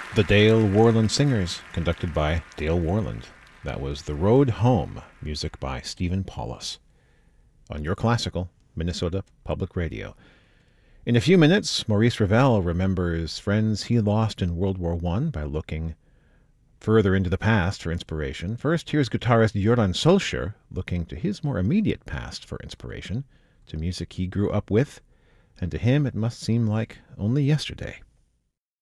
The Dale Worland Singers, conducted by Dale Worland. That was The Road Home, music by Stephen Paulus, on Your Classical, Minnesota Public Radio. In a few minutes, Maurice Ravel remembers friends he lost in World War I by looking further into the past for inspiration. First, here's guitarist Göran Solskjaer looking to his more immediate past for inspiration, to music he grew up with, and to him it must seem like only yesterday.